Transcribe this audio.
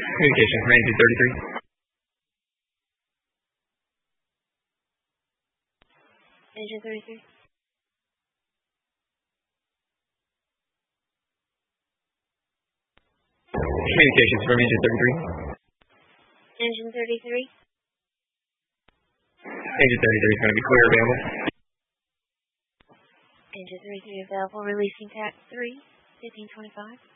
Communication from Engine 33. Engine 33. Communications from Engine 33. Engine 33. Engine 33 is going to be clear available. Engine 33 available, releasing TAC 3, 1525.